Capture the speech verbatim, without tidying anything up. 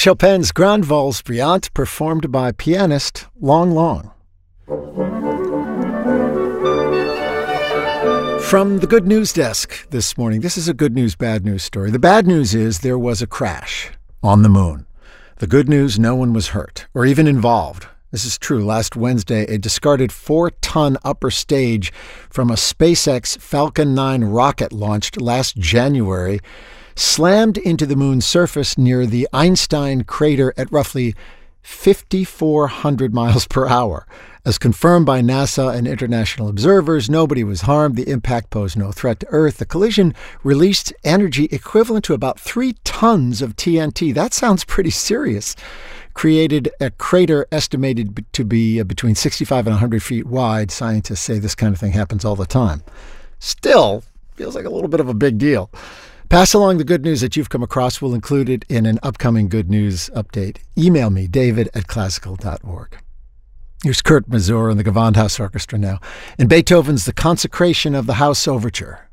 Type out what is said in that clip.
Chopin's Grande Valse Brillante, performed by pianist Long Long. From the Good News Desk this morning, this is a good news, bad news story. The bad news is there was a crash on the moon. The good news, no one was hurt or even involved. This is true. Last Wednesday, a discarded four-ton upper stage from a SpaceX Falcon nine rocket launched last January slammed into the moon's surface near the Einstein crater at roughly five thousand four hundred miles per hour. As confirmed by NASA and international observers, nobody was harmed. The impact posed no threat to Earth. The collision released energy equivalent to about three tons of T N T. That sounds pretty serious. Created a crater estimated to be between sixty-five and one hundred feet wide. Scientists say this kind of thing happens all the time. Still, feels like a little bit of a big deal. Pass along the good news that you've come across. We'll include it in an upcoming good news update. Email me, david at classical dot org. Here's Kurt Masur and the Gewandhaus Orchestra now, in Beethoven's The Consecration of the House Overture.